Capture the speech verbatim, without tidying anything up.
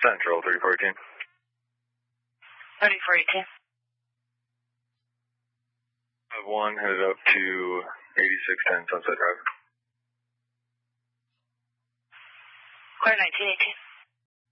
Central, thirty-four eighteen. thirty-four eighteen. five one headed up to eighty-six ten Sunset Drive. Clear nineteen eighteen.